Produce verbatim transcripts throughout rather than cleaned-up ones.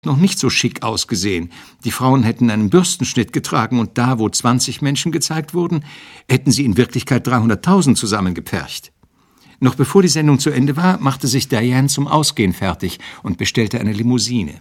noch nicht so schick ausgesehen. Die Frauen hätten einen Bürstenschnitt getragen und da, wo zwanzig Menschen gezeigt wurden, hätten sie in Wirklichkeit dreihunderttausend zusammengepfercht. Noch bevor die Sendung zu Ende war, machte sich Diane zum Ausgehen fertig und bestellte eine Limousine.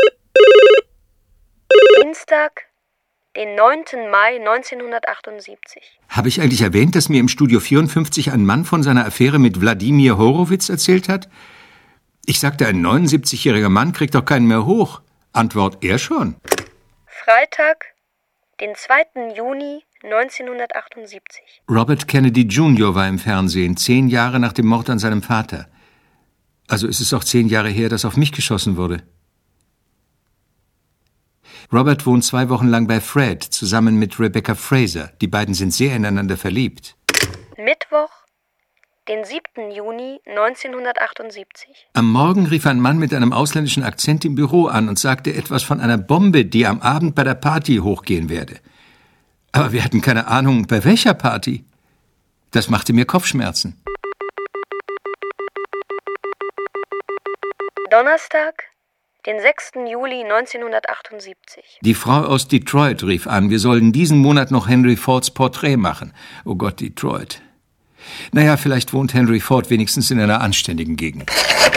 Dienstag, den neunten Mai neunzehnhundertachtundsiebzig. Habe ich eigentlich erwähnt, dass mir im Studio vierundfünfzig ein Mann von seiner Affäre mit Wladimir Horowitz erzählt hat? Ich sagte, ein neunundsiebzigjähriger Mann kriegt doch keinen mehr hoch. Antwort, er schon. Freitag, den zweiten Juni neunzehnhundertachtundsiebzig. Robert Kennedy Junior war im Fernsehen, zehn Jahre nach dem Mord an seinem Vater. Also ist es auch zehn Jahre her, dass auf mich geschossen wurde. Robert wohnt zwei Wochen lang bei Fred, zusammen mit Rebecca Fraser. Die beiden sind sehr ineinander verliebt. Mittwoch, den siebten Juni neunzehnhundertachtundsiebzig. Am Morgen rief ein Mann mit einem ausländischen Akzent im Büro an und sagte etwas von einer Bombe, die am Abend bei der Party hochgehen werde. Aber wir hatten keine Ahnung, bei welcher Party. Das machte mir Kopfschmerzen. Donnerstag, den sechsten Juli neunzehnhundertachtundsiebzig. Die Frau aus Detroit rief an, wir sollen diesen Monat noch Henry Fords Porträt machen. Oh Gott, Detroit. Naja, vielleicht wohnt Henry Ford wenigstens in einer anständigen Gegend.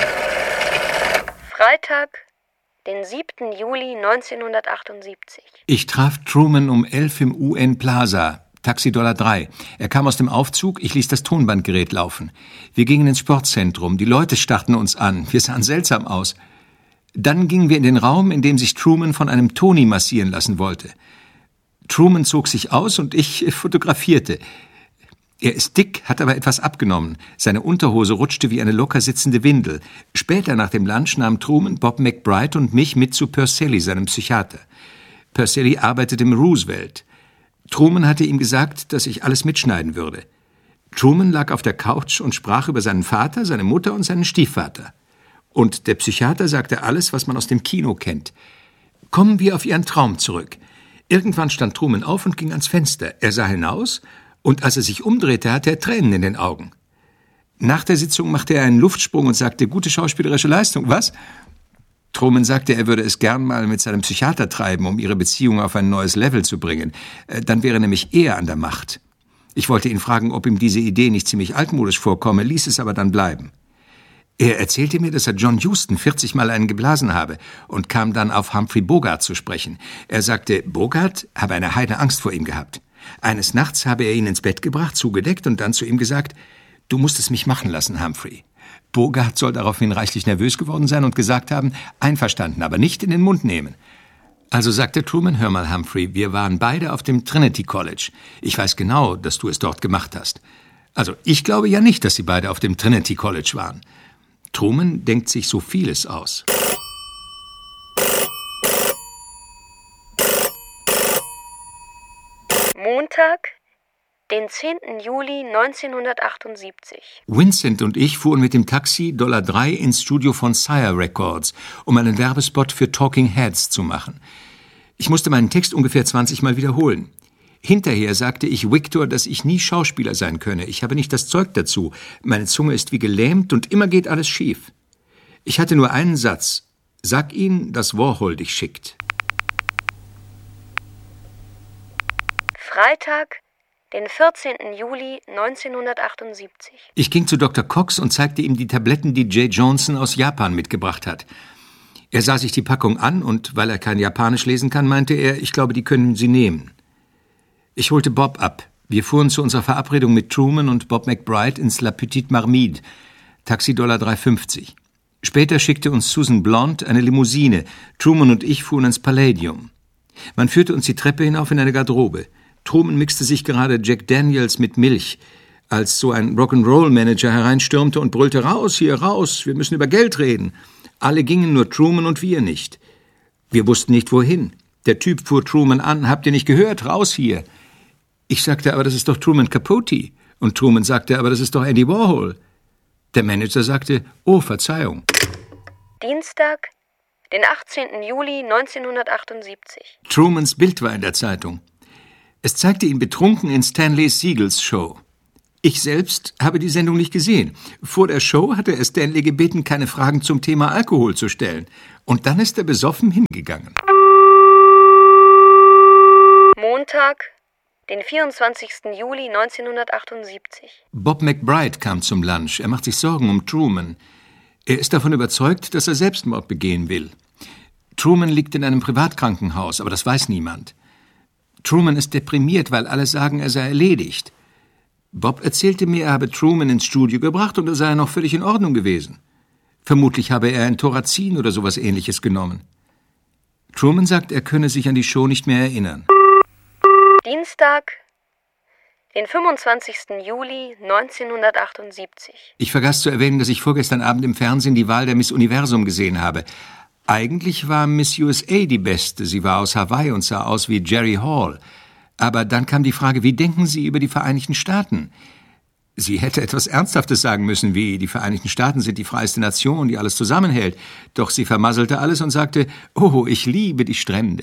Freitag, den siebten Juli neunzehnhundertachtundsiebzig. Ich traf Truman um elf im U N Plaza, Taxi Dollar drei. Er kam aus dem Aufzug, ich ließ das Tonbandgerät laufen. Wir gingen ins Sportzentrum, die Leute starrten uns an, wir sahen seltsam aus. Dann gingen wir in den Raum, in dem sich Truman von einem Tony massieren lassen wollte. Truman zog sich aus und ich fotografierte. Er ist dick, hat aber etwas abgenommen. Seine Unterhose rutschte wie eine locker sitzende Windel. Später nach dem Lunch nahm Truman Bob McBride und mich mit zu Purcelli, seinem Psychiater. Purcelli arbeitet im Roosevelt. Truman hatte ihm gesagt, dass ich alles mitschneiden würde. Truman lag auf der Couch und sprach über seinen Vater, seine Mutter und seinen Stiefvater. Und der Psychiater sagte alles, was man aus dem Kino kennt. Kommen wir auf Ihren Traum zurück. Irgendwann stand Truman auf und ging ans Fenster. Er sah hinaus, und als er sich umdrehte, hatte er Tränen in den Augen. Nach der Sitzung machte er einen Luftsprung und sagte, gute schauspielerische Leistung, was? Truman sagte, er würde es gern mal mit seinem Psychiater treiben, um ihre Beziehung auf ein neues Level zu bringen. Dann wäre nämlich er an der Macht. Ich wollte ihn fragen, ob ihm diese Idee nicht ziemlich altmodisch vorkomme, ließ es aber dann bleiben. Er erzählte mir, dass er John Huston vierzig Mal einen geblasen habe und kam dann auf Humphrey Bogart zu sprechen. Er sagte, Bogart habe eine heide Angst vor ihm gehabt. Eines Nachts habe er ihn ins Bett gebracht, zugedeckt und dann zu ihm gesagt, du musst es mich machen lassen, Humphrey. Bogart soll daraufhin reichlich nervös geworden sein und gesagt haben, einverstanden, aber nicht in den Mund nehmen. Also sagte Truman, hör mal, Humphrey, wir waren beide auf dem Trinity College. Ich weiß genau, dass du es dort gemacht hast. Also ich glaube ja nicht, dass sie beide auf dem Trinity College waren. Truman denkt sich so vieles aus. Montag, den zehnten Juli neunzehnhundertachtundsiebzig. Vincent und ich fuhren mit dem Taxi Dollar drei ins Studio von Sire Records, um einen Werbespot für Talking Heads zu machen. Ich musste meinen Text ungefähr zwanzig Mal wiederholen. Hinterher sagte ich Victor, dass ich nie Schauspieler sein könne. Ich habe nicht das Zeug dazu. Meine Zunge ist wie gelähmt und immer geht alles schief. Ich hatte nur einen Satz. Sag ihnen, dass Warhol dich schickt. Freitag, den vierzehnten Juli neunzehnhundertachtundsiebzig. Ich ging zu Doktor Cox und zeigte ihm die Tabletten, die Jay Johnson aus Japan mitgebracht hat. Er sah sich die Packung an und, weil er kein Japanisch lesen kann, meinte er, ich glaube, die können Sie nehmen. Ich holte Bob ab. Wir fuhren zu unserer Verabredung mit Truman und Bob McBride ins La Petite Marmite, Taxi Dollar drei fünfzig. Später schickte uns Susan Blonde eine Limousine. Truman und ich fuhren ins Palladium. Man führte uns die Treppe hinauf in eine Garderobe. Truman mixte sich gerade Jack Daniels mit Milch, als so ein Rock'n'Roll-Manager hereinstürmte und brüllte, raus hier, raus, wir müssen über Geld reden. Alle gingen, nur Truman und wir nicht. Wir wussten nicht, wohin. Der Typ fuhr Truman an, habt ihr nicht gehört, raus hier. Ich sagte, aber das ist doch Truman Capote. Und Truman sagte, aber das ist doch Andy Warhol. Der Manager sagte, oh, Verzeihung. Dienstag, den achtzehnten Juli neunzehnhundertachtundsiebzig. Trumans Bild war in der Zeitung. Es zeigte ihn betrunken in Stanley Siegels Show. Ich selbst habe die Sendung nicht gesehen. Vor der Show hatte er Stanley gebeten, keine Fragen zum Thema Alkohol zu stellen. Und dann ist er besoffen hingegangen. Montag, den vierundzwanzigsten Juli neunzehnhundertachtundsiebzig. Bob McBride kam zum Lunch. Er macht sich Sorgen um Truman. Er ist davon überzeugt, dass er Selbstmord begehen will. Truman liegt in einem Privatkrankenhaus, aber das weiß niemand. Truman ist deprimiert, weil alle sagen, er sei erledigt. Bob erzählte mir, er habe Truman ins Studio gebracht und er sei noch völlig in Ordnung gewesen. Vermutlich habe er ein Thorazin oder sowas Ähnliches genommen. Truman sagt, er könne sich an die Show nicht mehr erinnern. Dienstag, den fünfundzwanzigsten Juli neunzehnhundertachtundsiebzig. Ich vergaß zu erwähnen, dass ich vorgestern Abend im Fernsehen die Wahl der Miss Universum gesehen habe. Eigentlich war Miss U S A die beste. Sie war aus Hawaii und sah aus wie Jerry Hall. Aber dann kam die Frage, wie denken Sie über die Vereinigten Staaten? Sie hätte etwas Ernsthaftes sagen müssen, wie die Vereinigten Staaten sind die freiste Nation, die alles zusammenhält. Doch sie vermasselte alles und sagte, oh, ich liebe die Strände.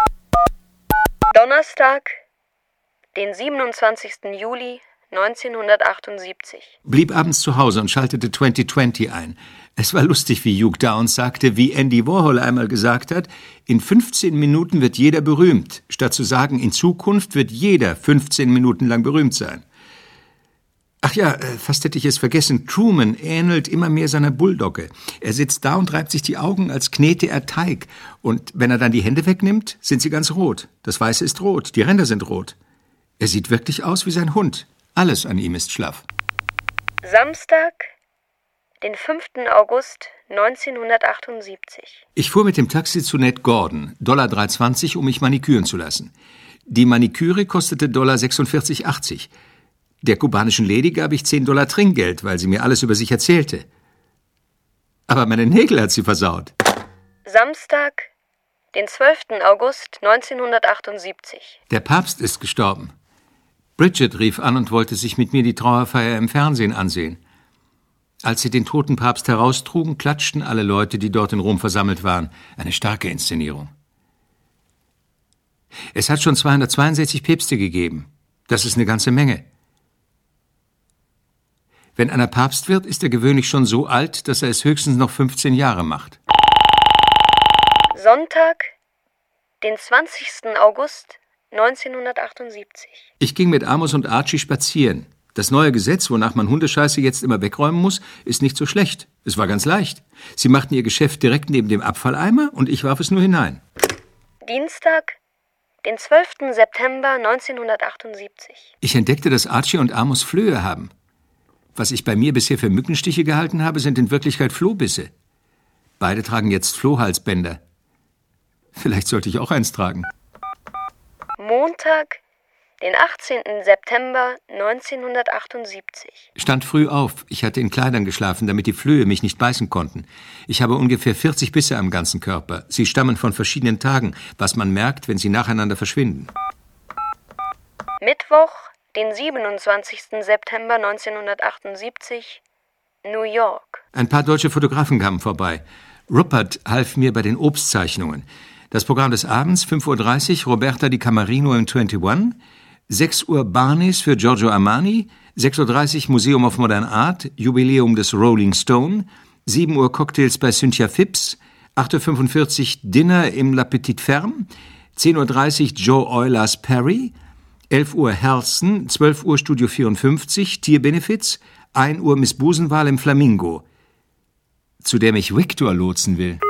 Donnerstag, den siebenundzwanzigsten Juli neunzehnhundertachtundsiebzig. Blieb abends zu Hause und schaltete zwanzig zwanzig ein. Es war lustig, wie Hugh Downs sagte, wie Andy Warhol einmal gesagt hat, in fünfzehn Minuten wird jeder berühmt, statt zu sagen, in Zukunft wird jeder fünfzehn Minuten lang berühmt sein. Ach ja, fast hätte ich es vergessen, Truman ähnelt immer mehr seiner Bulldogge. Er sitzt da und reibt sich die Augen, als knete er Teig. Und wenn er dann die Hände wegnimmt, sind sie ganz rot. Das Weiße ist rot, die Ränder sind rot. Er sieht wirklich aus wie sein Hund. Alles an ihm ist schlaff. Samstag, den fünften August neunzehnhundertachtundsiebzig. Ich fuhr mit dem Taxi zu Ned Gordon, Dollar drei zwanzig, um mich maniküren zu lassen. Die Maniküre kostete Dollar sechsundvierzig achtzig. Der kubanischen Lady gab ich zehn Dollar Trinkgeld, weil sie mir alles über sich erzählte. Aber meine Nägel hat sie versaut. Samstag, den zwölften August neunzehnhundertachtundsiebzig. Der Papst ist gestorben. Bridget rief an und wollte sich mit mir die Trauerfeier im Fernsehen ansehen. Als sie den toten Papst heraustrugen, klatschten alle Leute, die dort in Rom versammelt waren. Eine starke Inszenierung. Es hat schon zweihundertzweiundsechzig Päpste gegeben. Das ist eine ganze Menge. Wenn einer Papst wird, ist er gewöhnlich schon so alt, dass er es höchstens noch fünfzehn Jahre macht. Sonntag, den zwanzigsten August neunzehnhundertachtundsiebzig. Ich ging mit Amos und Archie spazieren. Das neue Gesetz, wonach man Hundescheiße jetzt immer wegräumen muss, ist nicht so schlecht. Es war ganz leicht. Sie machten ihr Geschäft direkt neben dem Abfalleimer und ich warf es nur hinein. Dienstag, den zwölften September neunzehnhundertachtundsiebzig. Ich entdeckte, dass Archie und Amos Flöhe haben. Was ich bei mir bisher für Mückenstiche gehalten habe, sind in Wirklichkeit Flohbisse. Beide tragen jetzt Flohhalsbänder. Vielleicht sollte ich auch eins tragen. Montag, den achtzehnten September neunzehnhundertachtundsiebzig. Stand früh auf. Ich hatte in Kleidern geschlafen, damit die Flöhe mich nicht beißen konnten. Ich habe ungefähr vierzig Bisse am ganzen Körper. Sie stammen von verschiedenen Tagen, was man merkt, wenn sie nacheinander verschwinden. Mittwoch, den siebenundzwanzigsten September neunzehnhundertachtundsiebzig, New York. Ein paar deutsche Fotografen kamen vorbei. Rupert half mir bei den Obstzeichnungen. Das Programm des Abends, fünf Uhr dreißig, Roberta Di Camarino im einundzwanzig, sechs Uhr Barneys für Giorgio Armani, sechs Uhr dreißig Museum of Modern Art, Jubiläum des Rolling Stone, sieben Uhr Cocktails bei Cynthia Phipps, acht Uhr fünfundvierzig Dinner im La Petite Ferme, zehn Uhr dreißig Joe Eulers Perry, elf Uhr Halston, zwölf Uhr Studio vierundfünfzig, Tierbenefits, ein Uhr Miss Busenwahl im Flamingo, zu der mich Victor lotsen will.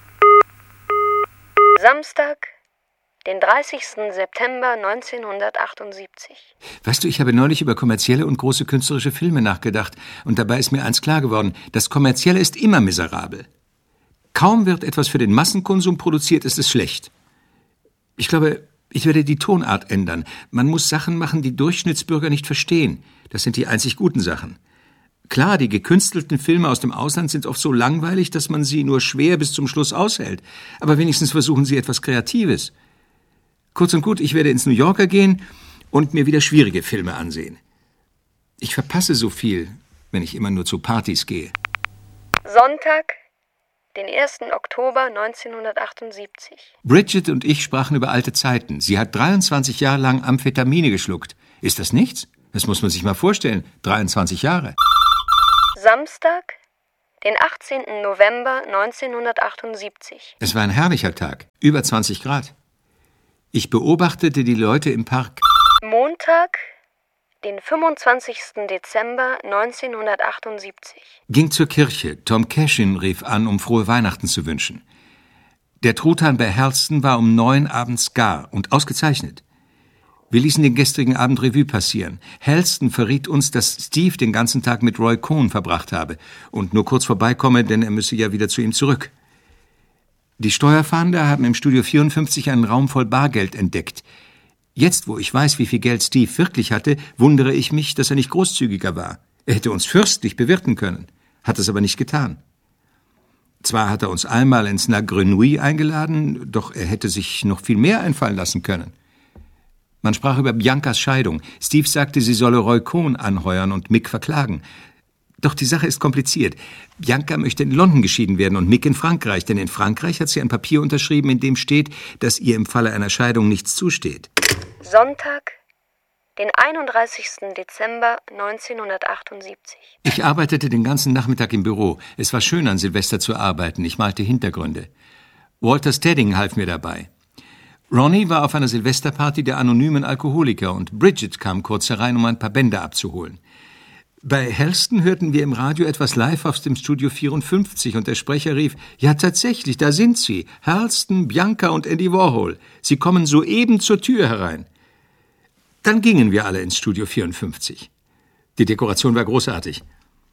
Samstag, den dreißigsten September neunzehnhundertachtundsiebzig. Weißt du, ich habe neulich über kommerzielle und große künstlerische Filme nachgedacht und dabei ist mir eins klar geworden, das Kommerzielle ist immer miserabel. Kaum wird etwas für den Massenkonsum produziert, ist es schlecht. Ich glaube, ich werde die Tonart ändern. Man muss Sachen machen, die Durchschnittsbürger nicht verstehen. Das sind die einzig guten Sachen. Klar, die gekünstelten Filme aus dem Ausland sind oft so langweilig, dass man sie nur schwer bis zum Schluss aushält. Aber wenigstens versuchen sie etwas Kreatives. Kurz und gut, ich werde ins New Yorker gehen und mir wieder schwierige Filme ansehen. Ich verpasse so viel, wenn ich immer nur zu Partys gehe. Sonntag, den ersten Oktober neunzehnhundertachtundsiebzig. Bridget und ich sprachen über alte Zeiten. Sie hat dreiundzwanzig Jahre lang Amphetamine geschluckt. Ist das nichts? Das muss man sich mal vorstellen, dreiundzwanzig Jahre. Samstag, den achtzehnten November neunzehnhundertachtundsiebzig. Es war ein herrlicher Tag, über zwanzig Grad. Ich beobachtete die Leute im Park. Montag, den fünfundzwanzigsten Dezember neunzehnhundertachtundsiebzig. Ging zur Kirche. Tom Cashin rief an, um frohe Weihnachten zu wünschen. Der Truthahn bei Halston war um neun abends gar und ausgezeichnet. Wir ließen den gestrigen Abend Revue passieren. Halston verriet uns, dass Steve den ganzen Tag mit Roy Cohn verbracht habe und nur kurz vorbeikomme, denn er müsse ja wieder zu ihm zurück. Die Steuerfahnder haben im Studio vierundfünfzig einen Raum voll Bargeld entdeckt. Jetzt, wo ich weiß, wie viel Geld Steve wirklich hatte, wundere ich mich, dass er nicht großzügiger war. Er hätte uns fürstlich bewirten können, hat es aber nicht getan. Zwar hat er uns einmal ins La Grenouille eingeladen, doch er hätte sich noch viel mehr einfallen lassen können. Man sprach über Biancas Scheidung. Steve sagte, sie solle Roy Cohn anheuern und Mick verklagen. Doch die Sache ist kompliziert. Bianca möchte in London geschieden werden und Mick in Frankreich, denn in Frankreich hat sie ein Papier unterschrieben, in dem steht, dass ihr im Falle einer Scheidung nichts zusteht. Sonntag, den einunddreißigsten Dezember neunzehnhundertachtundsiebzig. Ich arbeitete den ganzen Nachmittag im Büro. Es war schön, an Silvester zu arbeiten. Ich malte Hintergründe. Walter Stedding half mir dabei. Ronnie war auf einer Silvesterparty der anonymen Alkoholiker und Bridget kam kurz herein, um ein paar Bänder abzuholen. Bei Halston hörten wir im Radio etwas live aus dem Studio vierundfünfzig und der Sprecher rief, ja tatsächlich, da sind sie, Halston, Bianca und Andy Warhol. Sie kommen soeben zur Tür herein. Dann gingen wir alle ins Studio vierundfünfzig. Die Dekoration war großartig.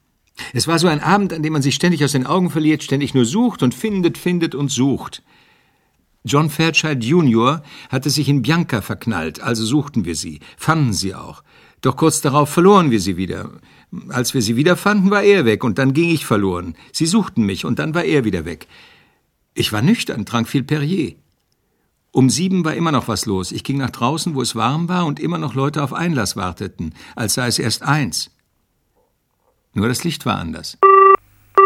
Es war so ein Abend, an dem man sich ständig aus den Augen verliert, ständig nur sucht und findet, findet und sucht. John Fairchild Junior hatte sich in Bianca verknallt, also suchten wir sie, fanden sie auch. Doch kurz darauf verloren wir sie wieder. Als wir sie wiederfanden, war er weg und dann ging ich verloren. Sie suchten mich und dann war er wieder weg. Ich war nüchtern, trank viel Perrier. Um sieben war immer noch was los. Ich ging nach draußen, wo es warm war und immer noch Leute auf Einlass warteten, als sei es erst eins. Nur das Licht war anders.